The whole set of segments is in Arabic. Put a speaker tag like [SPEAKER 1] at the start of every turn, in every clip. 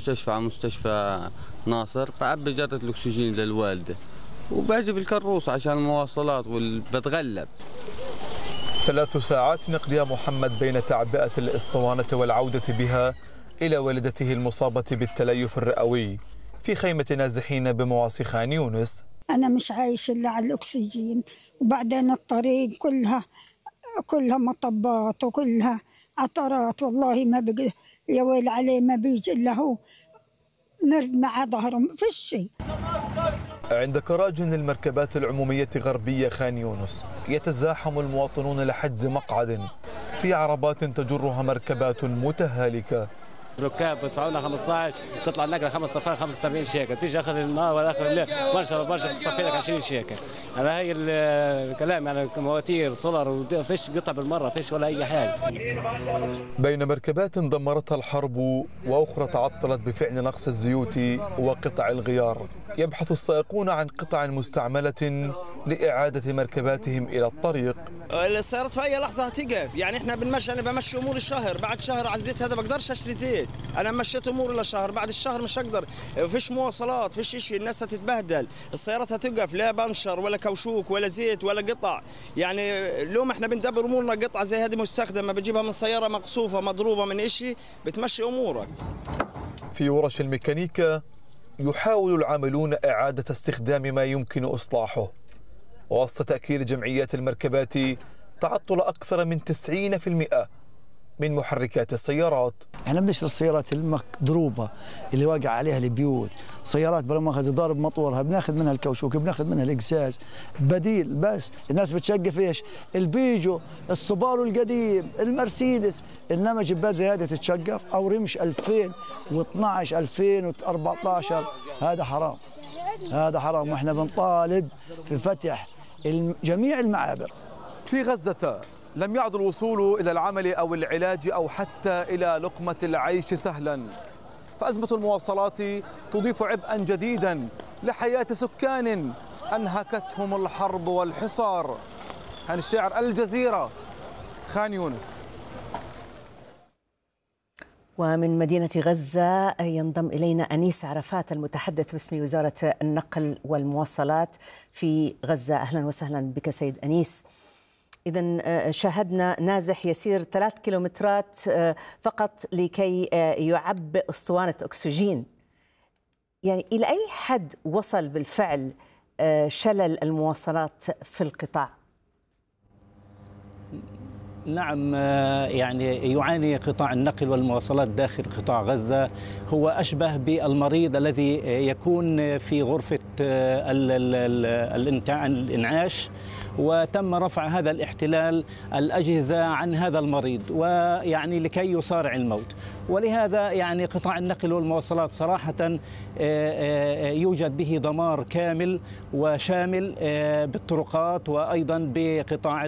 [SPEAKER 1] المستشفى على مستشفى ناصر، بعبي جرة الأكسجين للوالدة وباجي بالكروس عشان المواصلات وبتغلب.
[SPEAKER 2] 3 ساعات يقضيها محمد بين تعبئة الإسطوانة والعودة بها إلى والدته المصابة بالتليف الرئوي في خيمة نازحين بمواصي خان يونس.
[SPEAKER 3] أنا مش عايش إلا على الأكسجين، وبعدين الطريق كلها مطبات وكلها عطرات، والله ما بقى يا ويل عليه، ما بيجي إلا هو مرد مع ظهره، ما فيش شيء.
[SPEAKER 2] عند كراجن المركبات العمومية غربية خان يونس يتزاحم المواطنون لحجز مقعد في عربات تجرها مركبات متهالكة.
[SPEAKER 4] الركاب بدفعوا لنا 15، تطلع النقله 5 صفار 75 شيكل، تيجي اخر النهار ولا اخر الليل برشا بتصفي لك 20 شيكل. هذا هي الكلام، يعني مواتير سولر وفيش قطع بالمره، فيش ولا اي حاجه.
[SPEAKER 2] بين مركبات دمرتها الحرب واخرى تعطلت بفعل نقص الزيوت وقطع الغيار، يبحث السائقون عن قطع مستعملة لإعادة مركباتهم إلى الطريق.
[SPEAKER 5] السيارات في أي لحظة هتقف، يعني إحنا أنا بمشي أمور الشهر، بعد شهر على الزيت هذا بقدرش أشتري زيت، أنا مشيت أمور لشهر، بعد الشهر مش هقدر، فيش مواصلات، فيش شيء، الناس هتتبهدل، السيارات هتقف، لا بنشر ولا كوشوك ولا زيت ولا قطع، يعني لو ما إحنا بندبر أمورنا قطعة زي هذه مستخدمة بتجيبها من سيارة مقصوفة مضروبة من شيء بتمشي أمورك.
[SPEAKER 2] في ورش الميكانيكا يحاول العاملون إعادة استخدام ما يمكن إصلاحه، وسط تأكيد جمعيات المركبات تعطل أكثر من 90% من محركات السيارات.
[SPEAKER 6] احنا بنشتري السيارات المضروبه اللي واقع عليها البيوت، سيارات بلا مؤاخذه ضارب مطورها بناخذ منها الكوشوك، بناخذ منها الاقزاز، بديل. بس الناس بتشقف ايش؟ البيجو، السوبارو القديم، المرسيدس، انما جبات زي هذه تتشقف او رمش 2012 2014، هذا حرام، هذا حرام، واحنا بنطالب في فتح جميع المعابر.
[SPEAKER 2] في غزة لم يعد الوصول إلى العمل أو العلاج أو حتى إلى لقمة العيش سهلا، فأزمة المواصلات تضيف عبئا جديدا لحياة سكان أنهكتهم الحرب والحصار. هاني الشاعر، الجزيرة، خان يونس.
[SPEAKER 7] ومن مدينة غزة ينضم إلينا أنيس عرفات المتحدث باسم وزارة النقل والمواصلات في غزة. أهلا وسهلا بك سيد أنيس. إذن شاهدنا نازح يسير 3 كيلومترات فقط لكي يعبئ أسطوانة أكسجين، يعني إلى أي حد وصل بالفعل شلل المواصلات في القطاع؟
[SPEAKER 8] نعم، يعني يعاني قطاع النقل والمواصلات داخل قطاع غزة، هو أشبه بالمريض الذي يكون في غرفة الإنعاش وتم رفع هذا الاحتلال الأجهزة عن هذا المريض، ويعني لكي يصارع الموت. ولهذا يعني قطاع النقل والمواصلات صراحة يوجد به دمار كامل وشامل بالطرقات، وأيضا بقطاع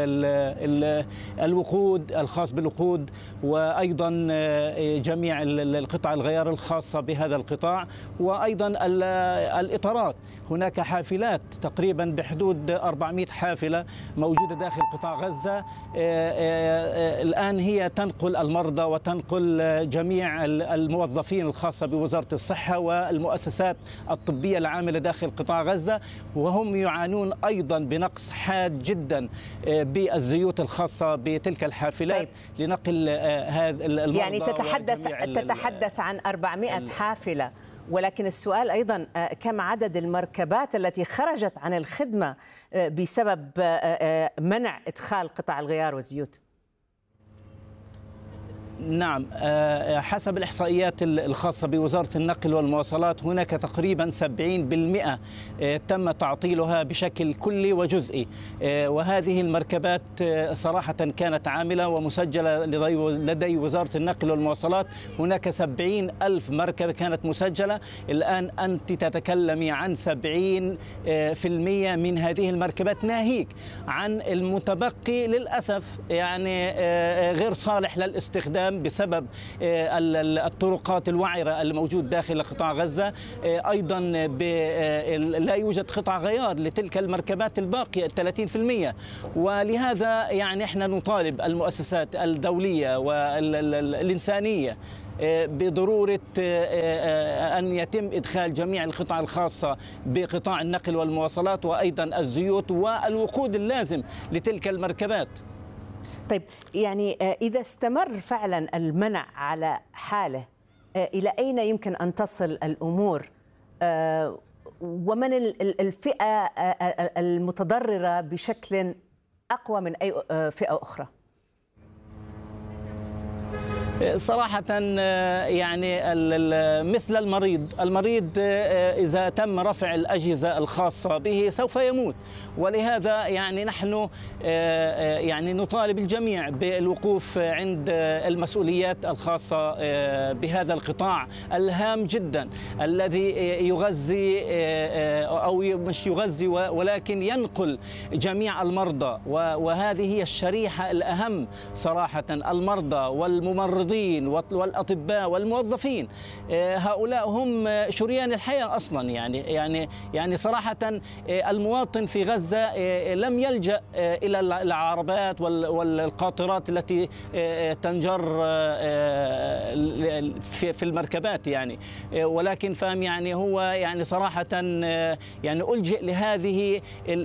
[SPEAKER 8] الوقود الخاص بالوقود، وأيضا جميع القطع الغيار الخاصة بهذا القطاع، وأيضا الإطارات. هناك حافلات تقريبا بحدود 400 حافلة موجودة داخل قطاع غزة، الآن هي تنقل المرضى وتنقل جميع الموظفين الخاصة بوزارة الصحة والمؤسسات الطبية العاملة داخل قطاع غزة، وهم يعانون أيضا بنقص حاد جدا بالزيوت الخاصة بتلك الحافلات. طيب. لنقل هذا المرضى.
[SPEAKER 7] يعني تتحدث عن 400 حافلة، ولكن السؤال أيضا كم عدد المركبات التي خرجت عن الخدمة بسبب منع إدخال قطع الغيار والزيوت؟
[SPEAKER 8] نعم، حسب الإحصائيات الخاصة بوزارة النقل والمواصلات هناك تقريبا 70% تم تعطيلها بشكل كلي وجزئي، وهذه المركبات صراحة كانت عاملة ومسجلة لدي وزارة النقل والمواصلات. هناك 70,000 مركبة كانت مسجلة، الآن أنت تتكلمي عن 70% من هذه المركبات، ناهيك عن المتبقي للأسف يعني غير صالح للاستخدام بسبب الطرقات الوعرة الموجود داخل قطاع غزة. أيضا لا يوجد قطع غيار لتلك المركبات الباقية 30%، ولهذا يعني احنا نطالب المؤسسات الدولية والإنسانية بضرورة أن يتم إدخال جميع القطع الخاصة بقطاع النقل والمواصلات وأيضا الزيوت والوقود اللازم لتلك المركبات.
[SPEAKER 7] طيب يعني إذا استمر فعلا المنع على حاله إلى أين يمكن أن تصل الأمور؟ ومن الفئة المتضررة بشكل أقوى من أي فئة أخرى؟
[SPEAKER 8] صراحة يعني مثل المريض إذا تم رفع الأجهزة الخاصة به سوف يموت، ولهذا يعني نحن يعني نطالب الجميع بالوقوف عند المسؤوليات الخاصة بهذا القطاع الهام جدا الذي يغذي أو مش يغذي ولكن ينقل جميع المرضى، وهذه هي الشريحة الأهم صراحة، المرضى والممرضين والأطباء والموظفين. هؤلاء هم شريان الحياة أصلا. يعني صراحة المواطن في غزة لم يلجأ إلى العربات والقاطرات التي تنجر في المركبات يعني، ولكن فهم يعني هو يعني صراحة يعني ألجئ لهذه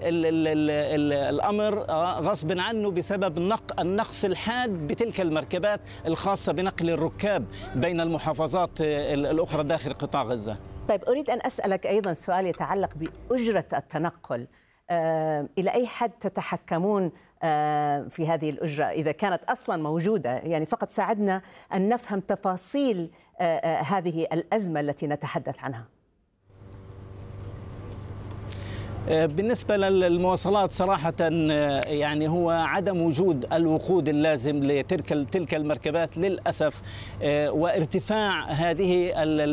[SPEAKER 8] الأمر غصب عنه بسبب النقص الحاد بتلك المركبات الخاصة بنقل الركاب بين المحافظات الأخرى داخل قطاع غزة.
[SPEAKER 7] طيب أريد أن أسألك أيضا سؤال يتعلق بأجرة التنقل. إلى أي حد تتحكمون في هذه الأجرة إذا كانت أصلا موجودة؟ يعني فقط ساعدنا أن نفهم تفاصيل هذه الأزمة التي نتحدث عنها.
[SPEAKER 8] بالنسبة للمواصلات صراحة يعني هو عدم وجود الوقود اللازم لتلك المركبات للأسف، وارتفاع هذه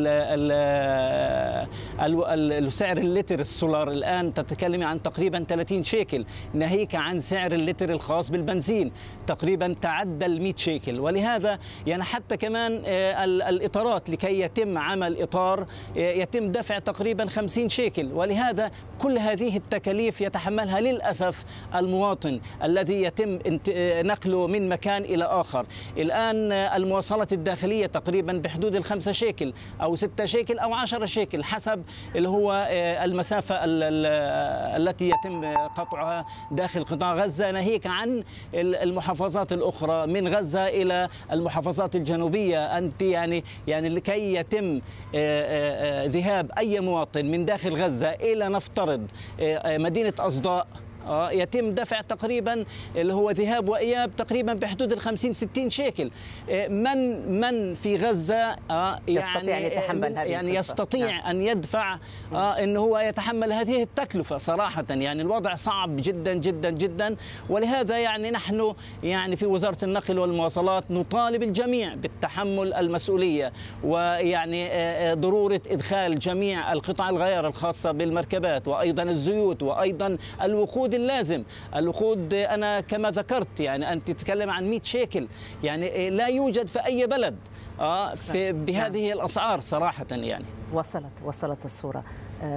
[SPEAKER 8] سعر اللتر السولار الآن تتكلم عن تقريبا 30 شيكل، ناهيك عن سعر اللتر الخاص بالبنزين تقريبا تعدى 100 شيكل. ولهذا يعني حتى كمان الإطارات لكي يتم عمل إطار يتم دفع تقريبا 50 شيكل، ولهذا كل هذه التكاليف يتحملها للأسف المواطن الذي يتم نقله من مكان إلى آخر. الآن المواصلات الداخلية تقريبا بحدود 5 شيكل أو 6 شيكل أو 10 شيكل حسب اللي هو المسافة التي يتم قطعها داخل قطاع غزة، ناهيك عن المحافظات الأخرى من غزة إلى المحافظات الجنوبية. أنت يعني لكي يتم ذهاب أي مواطن من داخل غزة إلى نفترض مدينة أصداء يتم دفع تقريبا اللي هو ذهاب وإياب تقريبا بحدود 50-60 شيكل. من في غزة
[SPEAKER 7] يستطيع أن يتحمل هذه
[SPEAKER 8] يعني يستطيع نعم. أن يدفع أنه هو يتحمل هذه التكلفة صراحة. يعني الوضع صعب جدا جدا جدا، ولهذا يعني نحن يعني في وزارة النقل والمواصلات نطالب الجميع بالتحمل المسؤولية، ويعني ضرورة إدخال جميع القطع الغيار الخاصة بالمركبات وأيضا الزيوت وأيضا الوقود اللازم. الوقود أنا كما ذكرت يعني أنت تتكلم عن 100 شيكل، يعني لا يوجد في أي بلد بهذه الأسعار صراحة. يعني
[SPEAKER 7] وصلت الصورة.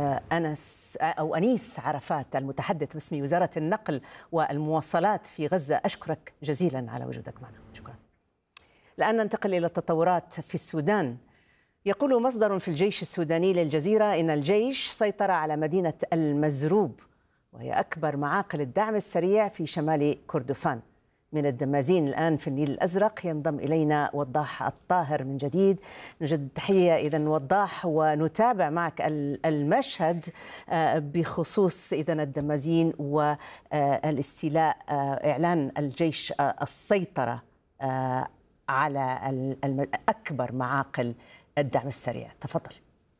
[SPEAKER 7] أنيس عرفات المتحدث باسم وزارة النقل والمواصلات في غزة، أشكرك جزيلا على وجودك معنا. شكرا. الآن ننتقل إلى التطورات في السودان. يقول مصدر في الجيش السوداني للجزيرة إن الجيش سيطر على مدينة المزروب، وهي أكبر معاقل الدعم السريع في شمال كردفان. من الدمازين الآن في النيل الأزرق ينضم إلينا وضاح الطاهر من جديد. نجد التحية إذن وضاح، ونتابع معك المشهد بخصوص إذن الدمازين والاستيلاء، إعلان الجيش السيطرة على أكبر معاقل الدعم السريع. تفضل.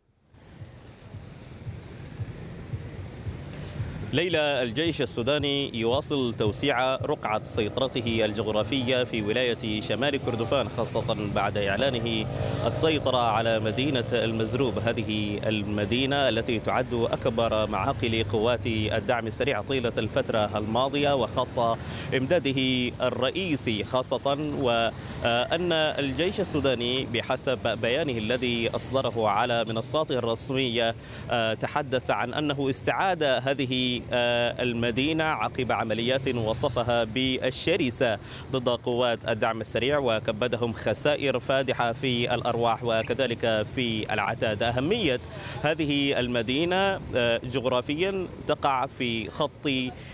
[SPEAKER 9] ليلى، الجيش السوداني يواصل توسيع رقعة سيطرته الجغرافية في ولاية شمال كردفان، خاصة بعد إعلانه السيطرة على مدينة المزروب. هذه المدينة التي تعد أكبر معاقل قوات الدعم السريع طيلة الفترة الماضية وخط إمداده الرئيسي، خاصة وأن الجيش السوداني بحسب بيانه الذي أصدره على منصاته الرسمية تحدث عن أنه استعاد هذه المدينة عقب عمليات وصفها بالشرسة ضد قوات الدعم السريع وكبدهم خسائر فادحة في الأرواح وكذلك في العتاد. أهمية هذه المدينة جغرافيا تقع في خط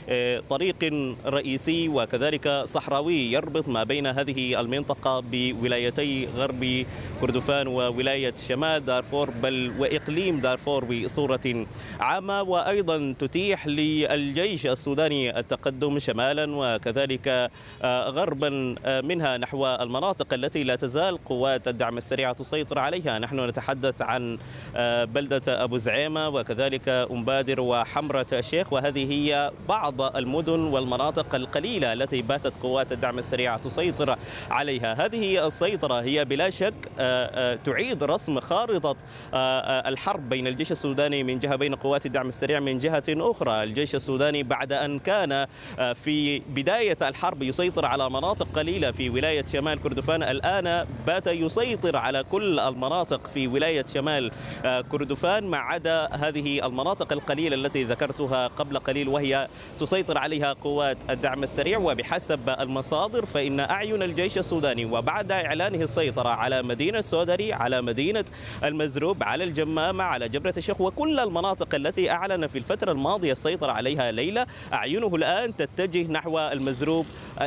[SPEAKER 9] طريق رئيسي وكذلك صحراوي يربط ما بين هذه المنطقة بولايتي غرب كردفان وولاية شمال دارفور بل وإقليم دارفور بصورة عامة، وأيضا تتيح للجيش السوداني التقدم شمالا وكذلك غربا منها نحو المناطق التي لا تزال قوات الدعم السريع تسيطر عليها. نحن نتحدث عن بلدة أبو زعيمة وكذلك أمبادر وحمرة الشيخ، وهذه هي بعض المدن والمناطق القليلة التي باتت قوات الدعم السريع تسيطر عليها. هذه السيطرة هي بلا شك تعيد رسم خارطة الحرب بين الجيش السوداني من جهة بين قوات الدعم السريع من جهة أخرى. الجيش السوداني بعد أن كان في بداية الحرب يسيطر على مناطق قليلة في ولاية شمال كردفان، الآن بات يسيطر على كل المناطق في ولاية شمال كردفان ما عدا هذه المناطق القليلة التي ذكرتها قبل قليل وهي تسيطر عليها قوات الدعم السريع. وبحسب المصادر فإن أعين الجيش السوداني وبعد إعلانه السيطرة على مدينة سودري، على مدينة المزروب، على الجمامة، على جبرة الشيخ وكل المناطق التي أعلن في الفترة الماضية السيطرة عليها ليلى، أعينه الآن تتجه نحو المزروب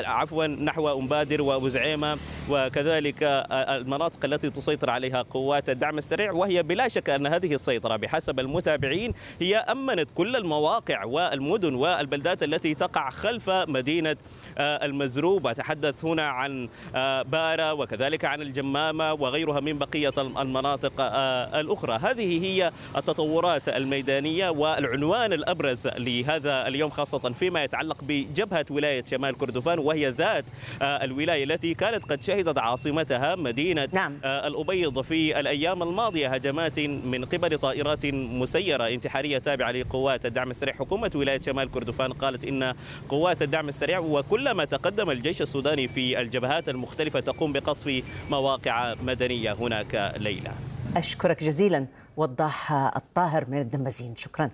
[SPEAKER 9] نحو أمبادر وأبو زعيمة وكذلك المناطق التي تسيطر عليها قوات الدعم السريع. وهي بلا شك أن هذه السيطرة بحسب المتابعين هي أمنت كل المواقع والمدن والبلدات التي تقع خلف مدينة المزروب، وأتحدث هنا عن بارة وكذلك عن الجمامة وغيرها من بقية المناطق الأخرى. هذه هي التطورات الميدانية والعنوان الأبرز لهذا اليوم خاصة فيما يتعلق بجبهة ولاية شمال كردفان، وهي ذات الولاية التي كانت قد شهدت عاصمتها مدينة الأبيض في الأيام الماضية هجمات من قبل طائرات مسيرة انتحارية تابعة لقوات الدعم السريع. حكومة ولاية شمال كردفان قالت إن قوات الدعم السريع وكلما تقدم الجيش السوداني في الجبهات المختلفة تقوم بقصف مواقع مدنية هناك ليلى.
[SPEAKER 7] أشكرك جزيلا وضاح الطاهر من الدمازين، شكرا.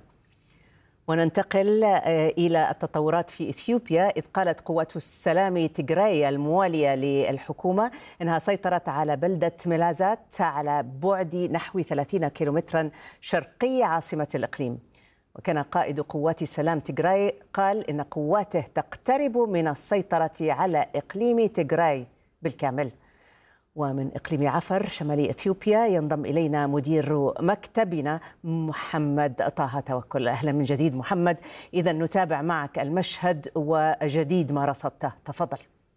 [SPEAKER 7] وننتقل إلى التطورات في إثيوبيا، إذ قالت قوات السلام تيغراي الموالية للحكومة إنها سيطرت على بلدة ميلازات على بعد نحو 30 كيلومترا شرقي عاصمة الإقليم. وكان قائد قوات سلام تيغراي قال إن قواته تقترب من السيطرة على إقليم تيغراي بالكامل. ومن إقليم عفر شمالي إثيوبيا ينضم إلينا مدير مكتبنا محمد طه توكل. أهلا من جديد محمد، إذا نتابع معك المشهد وجديد ما رصدته، تفضل.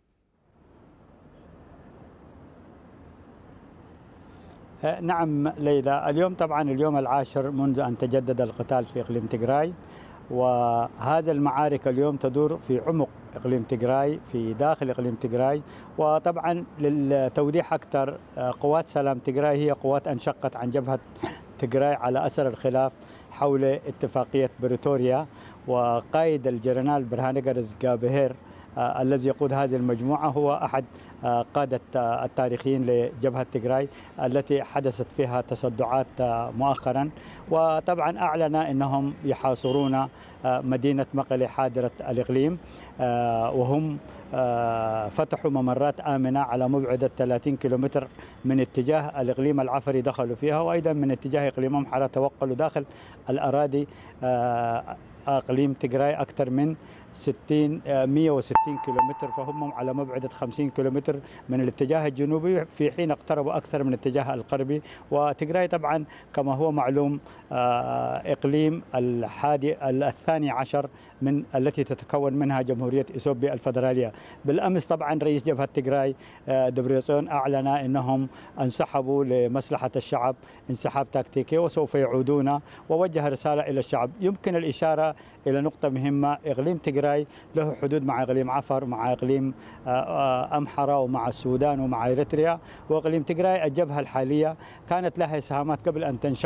[SPEAKER 10] نعم ليلى، اليوم طبعا اليوم العاشر منذ أن تجدد القتال في إقليم تيغراي، وهذا المعارك اليوم تدور في عمق إقليم تيغراي في داخل إقليم تيغراي. وطبعا للتوضيح أكثر، قوات سلام تيغراي هي قوات انشقت عن جبهة تيغراي على أثر الخلاف حول اتفاقية بريتوريا، وقائد الجنرال برهانغرز جابهير الذي يقود هذه المجموعة هو أحد قادة التاريخيين لجبهة تيغراي التي حدثت فيها تصدعات مؤخرا. وطبعا أعلن أنهم يحاصرون مدينة مقلة حاضرة الإقليم، وهم فتحوا ممرات آمنة على مبعد 30 كيلومتر من اتجاه الإقليم العفري دخلوا فيها، وأيضا من اتجاه إقليم أمحرة توقلوا داخل الأراضي إقليم تيغراي أكثر من 160 كيلومتر، فهم على مبعد 50 كيلومتر من الاتجاه الجنوبي في حين اقتربوا أكثر من الاتجاه الغربي. وتيغراي طبعا كما هو معلوم إقليم الثاني عشر من التي تتكون منها جمهورية إثيوبيا الفدرالية. بالأمس طبعا رئيس جبهة تيغراي دبريسون أعلن أنهم انسحبوا لمصلحة الشعب انسحاب تكتيكي وسوف يعودون، ووجه رسالة إلى الشعب. يمكن الإشارة إلى نقطة مهمة، إقليم تيغراي له حدود مع إقليم عفر، مع إقليم أمحرة، ومع السودان، ومع إريتريا. وإقليم تيغراي الجبهة الحالية كانت لها إسهامات قبل أن تنشق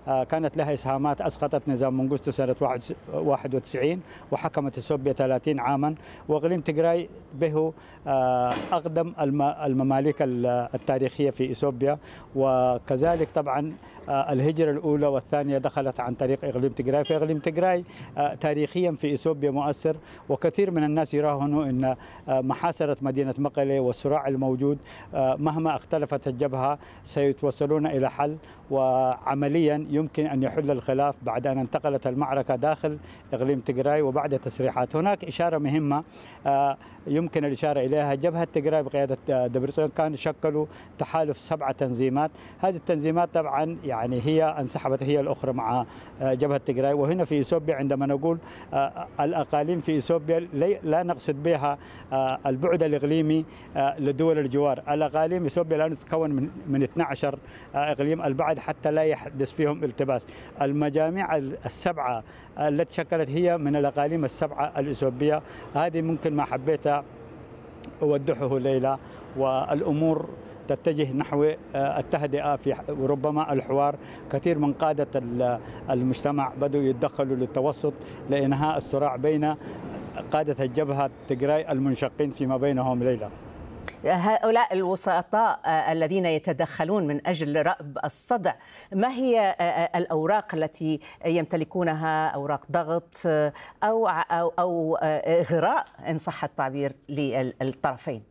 [SPEAKER 10] كانت لها إسهامات، أسقطت نظام منغوستو سنة 91 وحكمت إثيوبيا 30 عاما، وإقليم تيغراي به أقدم الممالك التاريخية في إثيوبيا، وكذلك طبعا الهجرة الأولى والثانية دخلت عن طريق إقليم تيغراي. فإقليم تيغراي تاريخيا في إثيوبيا مؤثر، وكثير من الناس يراهنوا أن محاصرة مدينة مقلة والصراع الموجود مهما اختلفت الجبهة سيتوصلون إلى حل، وعمليا يمكن أن يحل الخلاف بعد أن انتقلت المعركة داخل إقليم تيغراي وبعد تسريحات. هناك إشارة مهمة يمكن الإشارة إليها، جبهة تيغراي بقيادة دبرسون كانوا شكلوا تحالف 7 تنظيمات. هذه التنظيمات طبعا يعني هي انسحبت هي الأخرى مع جبهة تيغراي. وهنا في إثيوبيا عندما نقول الأقاليم في إثيوبيا لا نقصد بها البعد الإقليمي لدول الجوار. الأقاليم إثيوبيا الآن تتكون من 12 إقليم، البعد حتى لا يحدث فيهم التباس. المجامع ال7 التي شكلت هي من الأقاليم ال7 الإثيوبية. هذه ممكن ما حبيت أوضحه ليلى، والأمور تتجه نحو التهدئة في وربما الحوار. كثير من قادة المجتمع بدأوا يتدخلوا للتوسط لإنهاء الصراع بين قادة الجبهة تيغراي المنشقين فيما بينهم ليلى.
[SPEAKER 7] هؤلاء الوسطاء الذين يتدخلون من أجل رأب الصدع، ما هي الأوراق التي يمتلكونها؟ أوراق ضغط أو إغراء إن صح التعبير للطرفين؟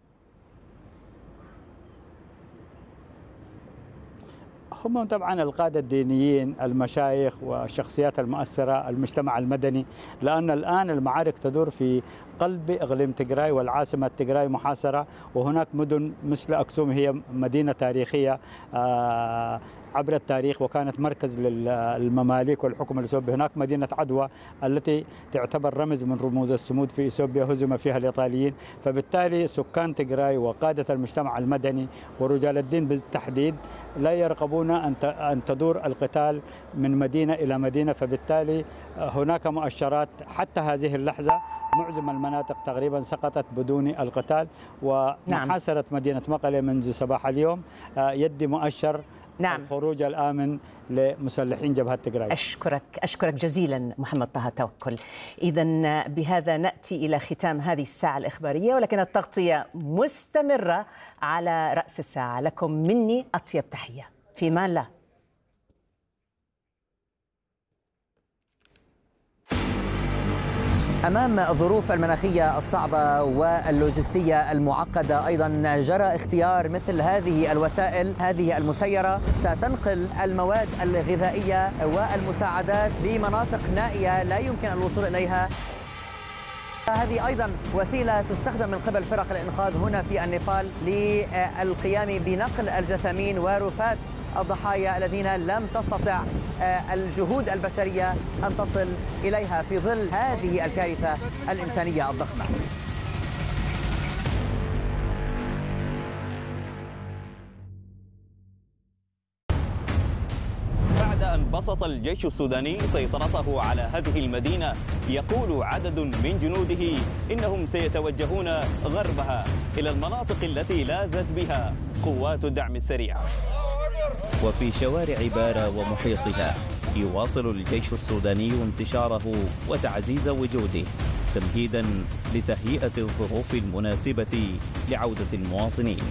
[SPEAKER 10] هم طبعا القادة الدينيين، المشايخ والشخصيات المؤثرة، المجتمع المدني، لأن الآن المعارك تدور في قلب إقليم تيغراي والعاصمة تيغراي محاصرة، وهناك مدن مثل أكسوم هي مدينة تاريخية عبر التاريخ وكانت مركز للمماليك والحكم الإثيوبي. هناك مدينة عدوى التي تعتبر رمز من رموز الصمود في إثيوبيا هزم فيها الإيطاليين. فبالتالي سكان تيغراي وقادة المجتمع المدني ورجال الدين بالتحديد لا يرغبون أن تدور القتال من مدينة إلى مدينة. فبالتالي هناك مؤشرات حتى هذه اللحظة معظم المناطق تقريبا سقطت بدون القتال، ومحاصرة مدينة مقلة منذ صباح اليوم يدي مؤشر الخروج الآمن لمسلحين جبهة تيغراي.
[SPEAKER 7] أشكرك جزيلا محمد طه توكل. إذن بهذا نأتي إلى ختام هذه الساعة الإخبارية، ولكن التغطية مستمرة على رأس الساعة. لكم مني أطيب تحية، في أمان الله.
[SPEAKER 11] أمام الظروف المناخية الصعبة واللوجستية المعقدة أيضا جرى اختيار مثل هذه الوسائل، هذه المسيرة ستنقل المواد الغذائية والمساعدات لمناطق نائية لا يمكن الوصول إليها. هذه أيضا وسيلة تستخدم من قبل فرق الإنقاذ هنا في النيبال للقيام بنقل الجثامين ورفات الضحايا الذين لم تستطع الجهود البشرية أن تصل إليها في ظل هذه الكارثة الإنسانية الضخمة.
[SPEAKER 9] بعد أن بسط الجيش السوداني سيطرته على هذه المدينة، يقول عدد من جنوده إنهم سيتوجهون غربها إلى المناطق التي لاذت بها قوات الدعم السريع. وفي شوارع بارا ومحيطها يواصل الجيش السوداني انتشاره وتعزيز وجوده تمهيدا لتهيئة الظروف المناسبة لعودة المواطنين.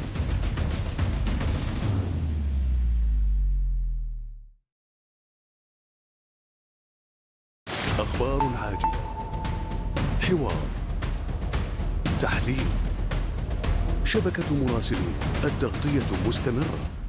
[SPEAKER 12] أخبار عاجلة، حوار، تحليل، شبكة مراسلين، التغطية مستمرة.